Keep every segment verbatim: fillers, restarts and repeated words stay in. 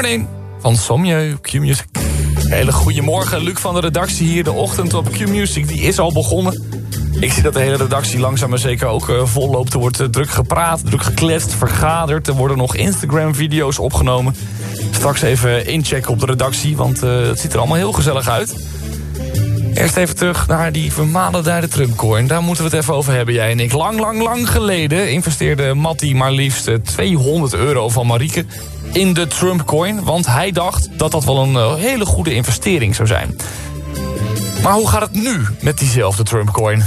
Morning van Sommieu, Q-Music. Hele goede morgen, Luc van de redactie hier. De ochtend op Q-Music, die is al begonnen. Ik zie dat de hele redactie langzaam maar zeker ook uh, vol loopt. Er wordt uh, druk gepraat, druk gekletst, vergaderd. Er worden nog Instagram-video's opgenomen. Straks even inchecken op de redactie, want uh, het ziet er allemaal heel gezellig uit. Eerst even terug naar die vermalendijde Trumpcoin. Daar moeten we het even over hebben, jij en ik. Lang, lang, lang geleden investeerde Mattie maar liefst tweehonderd euro van Marieke in de Trumpcoin. Want hij dacht dat dat wel een uh, hele goede investering zou zijn. Maar hoe gaat het nu met diezelfde Trumpcoin?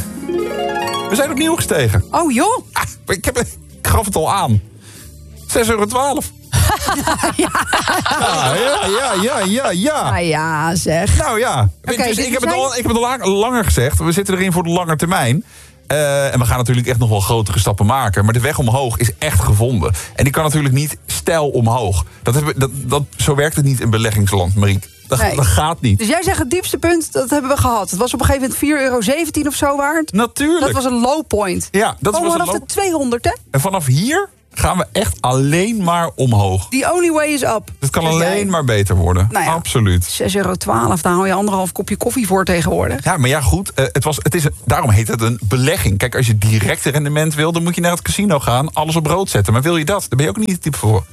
We zijn opnieuw gestegen. Oh joh? Ah, ik, heb, ik gaf het al aan. zes euro twaalf. ja. Ja, ja, ja, ja, ja, ja. Ah ja, zeg. Nou ja, Okay, dus dus ik, heb zijn... het al, ik heb het al lang, langer gezegd. We zitten erin voor de lange termijn. Uh, en we gaan natuurlijk echt nog wel grotere stappen maken. Maar de weg omhoog is echt gevonden. En die kan natuurlijk niet steil omhoog. Dat hebben, dat, dat, zo werkt het niet in beleggingsland, Mariek. Dat, nee. dat gaat niet. Dus jij zegt het diepste punt, dat hebben we gehad. Het was op een gegeven moment vier euro zeventien of zo waard. Natuurlijk. Dat was een low point. Ja, dat Gewoon was vanaf een low... de tweehonderd, hè? En vanaf hier gaan we echt alleen maar omhoog. The only way is up. Het kan zeg alleen jij. maar beter worden. Nou ja, absoluut. zes euro twaalf, daar hou je anderhalf kopje koffie voor tegenwoordig. Ja, maar ja, goed. Uh, het was, het is, daarom heet het een belegging. Kijk, als je direct rendement wil, dan moet je naar het casino gaan. Alles op rood zetten. Maar wil je dat? Daar ben je ook niet het type voor.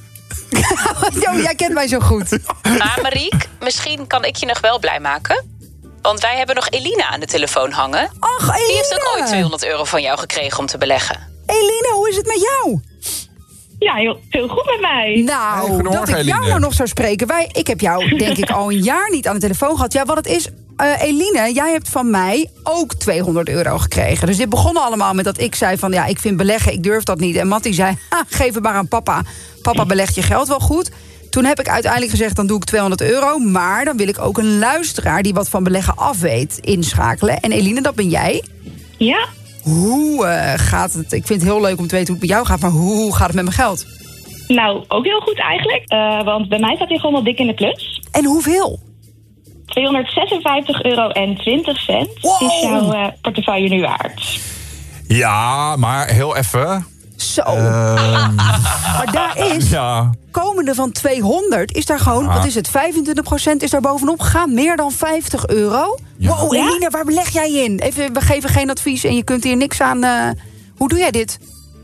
Jo, jij kent mij zo goed. Maar Mariek, misschien kan ik je nog wel blij maken. Want wij hebben nog Elina aan de telefoon hangen. Ach, Elina. Die heeft ook ooit tweehonderd euro van jou gekregen om te beleggen. Elina, hoe is het met jou? Ja, heel, heel goed met mij. Nou, hey, dat ik jou maar nog zou spreken. Wij, ik heb jou denk ik al een jaar niet aan de telefoon gehad. Ja, wat het is, uh, Eline, jij hebt van mij ook tweehonderd euro gekregen. Dus dit begon allemaal met dat ik zei van, ja, ik vind beleggen, ik durf dat niet. En Mattie zei, ha, geef het maar aan papa. Papa belegt je geld wel goed. Toen heb ik uiteindelijk gezegd, dan doe ik tweehonderd euro. Maar dan wil ik ook een luisteraar die wat van beleggen af weet inschakelen. En Eline, dat ben jij. Ja. Hoe uh, gaat het? Ik vind het heel leuk om te weten hoe het met jou gaat, maar hoe gaat het met mijn geld? Nou, ook heel goed eigenlijk. Uh, want bij mij staat hij gewoon wel dik in de plus. En hoeveel? tweehonderdzesenvijftig euro en twintig cent wow. is jouw uh, portefeuille nu waard. Ja, maar heel even. Zo. Uh, maar daar is, ja. komende van tweehonderd, is daar gewoon, ah. wat is het, vijfentwintig procent is daar bovenop gegaan. Meer dan vijftig euro. Ja. Wow, Eline, ja? Waar beleg jij in? Even, we geven geen advies en je kunt hier niks aan. Uh, hoe doe jij dit?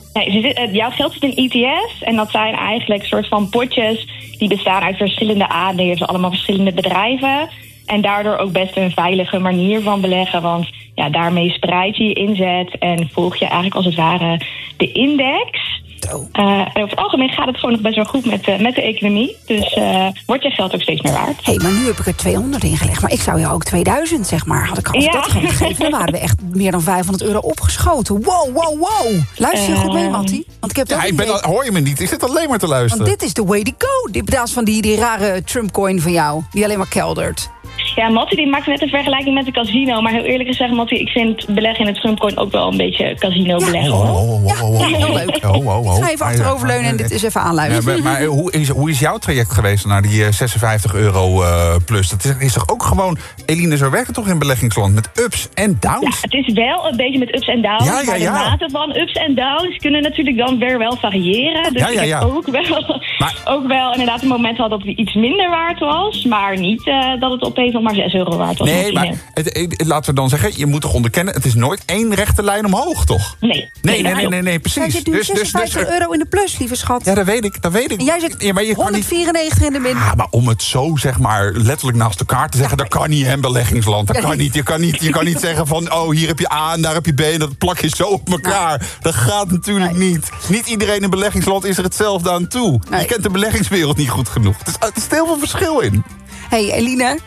Nee, jouw geld zit in E T F's en dat zijn eigenlijk soort van potjes die bestaan uit verschillende aandelen, allemaal verschillende bedrijven. En daardoor ook best een veilige manier van beleggen. Want ja, daarmee spreid je je inzet en volg je eigenlijk als het ware de index. Uh, en over het algemeen gaat het gewoon nog best wel goed met, uh, met de economie. Dus uh, wordt je geld ook steeds meer waard. Hé, hey, maar nu heb ik er tweehonderd ingelegd. Maar ik zou jou ook tweeduizend, zeg maar. Had ik al ja. dat gegeven, dan waren we echt meer dan vijfhonderd euro opgeschoten. Wow, wow, wow. Luister je uh, goed mee, Mattie? Want ik heb ja, ik ben al, hoor je me niet? Ik zit alleen maar te luisteren. Want dit is the way to go. In plaats van die, die rare Trumpcoin van jou. Die alleen maar keldert. Ja, Mattie die maakt net een vergelijking met de casino. Maar heel eerlijk gezegd, Mattie, ik vind beleggen in het Trumpcoin ook wel een beetje casino beleggen. Ja. Oh, oh, oh, oh, oh. Ja, heel leuk. Oh, oh, oh. Ik ga even achteroverleunen en dit is even aanluisteren. Ja, maar maar hoe, is, hoe is jouw traject geweest naar die uh, zesenvijftig euro uh, plus? Dat is, is toch ook gewoon, Eline, zo werkt het toch in beleggingsland? Met ups en downs? Ja, het is wel een beetje met ups en downs. Ja, ja, maar de ja. mate van ups en downs kunnen natuurlijk dan weer wel variëren. Dus ja, ja, ja. ik heb ook wel, maar, ook wel inderdaad een moment gehad dat het iets minder waard was. Maar niet uh, dat het opeens nog maar zes euro waard was. Nee, maar het, het, laten we dan zeggen, je moet toch onderkennen, het is nooit één rechte lijn omhoog, toch? Nee. Nee, nee, nee, nee, nee, nee precies. Jij zit nu dus, zesenvijftig dus, dus, euro in de plus, lieve schat. Ja, dat weet ik, dat weet ik. En jij zit ja, maar je honderdvierennegentig in de min. Ja, maar om het zo, zeg maar, letterlijk naast elkaar te zeggen, ja, dat kan niet, hè, beleggingsland. Dat kan niet. Je kan niet, je kan niet zeggen van, oh, hier heb je A en daar heb je B en dat plak je zo op elkaar. Nee. Dat gaat natuurlijk nee. niet. Niet iedereen in beleggingsland is er hetzelfde aan toe. Nee. Je kent de beleggingswereld niet goed genoeg. Er is, er is heel veel verschil in. Hé, hey, Eline.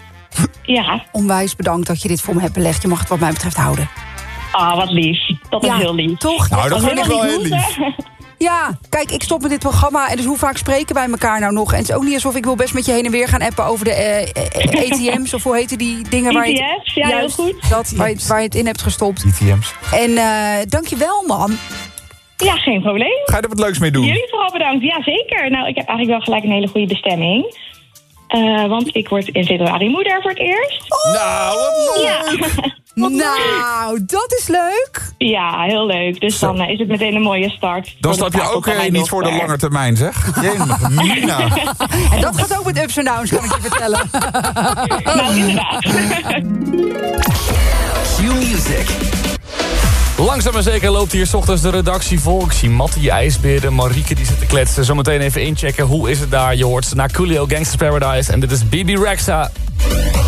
Ja. Onwijs bedankt dat je dit voor me hebt belegd. Je mag het wat mij betreft houden. Ah, oh, wat lief. Dat ja, is heel lief. Toch? Nou, dat vind ik wel heel lief. Ja, kijk, ik stop met dit programma. En dus hoe vaak spreken wij elkaar nou nog? En het is ook niet alsof ik wil best met je heen en weer gaan appen over de uh, A T M's. Of hoe heten die dingen waar je E T F's, ja, juist, heel goed. Dat, waar, je, waar je het in hebt gestopt. E T M's. En uh, dankjewel, man. Ja, geen probleem. Ga je er wat leuks mee doen? Jullie vooral bedankt. Ja, zeker. Nou, ik heb eigenlijk wel gelijk een hele goede bestemming. Uh, want ik word in februari moeder voor het eerst. Oh, nou, wat leuk! Ja. Nou, dat is leuk. Ja, heel leuk. Dus Zo. dan uh, is het meteen een mooie start. Dan stap je ook uh, niet voor de lange termijn, zeg. Jemig, Mina. En dat gaat ook met ups en downs, kan ik je vertellen. Nou, inderdaad. Q-Music. Langzaam maar zeker loopt hier 's ochtends de redactie vol. Ik zie Mattie, IJsbeerden, Marieke die zit te kletsen. Zometeen even inchecken. Hoe is het daar? Je hoort ze naar Coolio, Gangsta's Paradise. En dit is B B Rexha.